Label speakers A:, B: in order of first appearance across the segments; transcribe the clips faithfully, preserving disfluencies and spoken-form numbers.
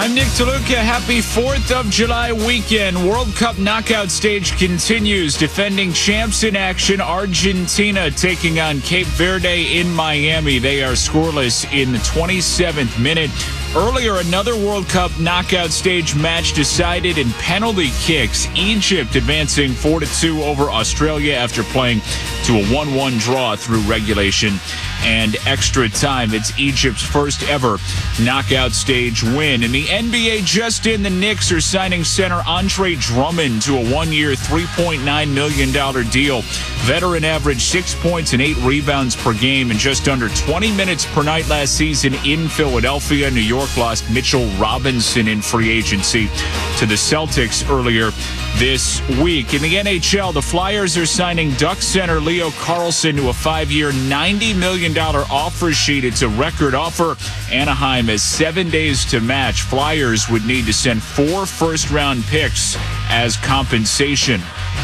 A: I'm Nick DeLuca. Happy fourth of July weekend. World Cup knockout stage continues. Defending champs in action, Argentina taking on Cape Verde in Miami. They are scoreless in the twenty-seventh minute. Earlier, another World Cup knockout stage match decided in penalty kicks. Egypt advancing four to two over Australia after playing to a one one draw through regulation and extra time. It's Egypt's first ever knockout stage win. In the N B A, just in, the Knicks are signing center Andre Drummond to a one-year, three point nine million dollars deal. Veteran averaged six points and eight rebounds per game in just under twenty minutes per night last season in Philadelphia. New York lost Mitchell Robinson in free agency to the Celtics earlier this week. In the N H L, the Flyers are signing Ducks center Leo Carlsson to a five-year, ninety million dollars offer sheet. It's a record offer. Anaheim has seven days to match. Flyers would need to send four first-round picks as compensation.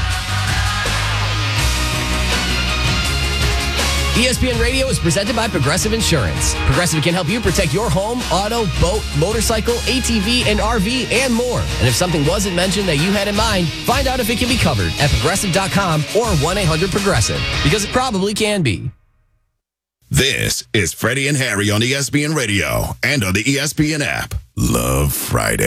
B: E S P N Radio is presented by Progressive Insurance. Progressive can help you protect your home, auto, boat, motorcycle, A T V, and R V, and more. And if something wasn't mentioned that you had in mind, find out if it can be covered at progressive dot com or one eight hundred progressive, because it probably can be.
C: This is Freddie and Harry on E S P N Radio and on the E S P N app. Love Friday.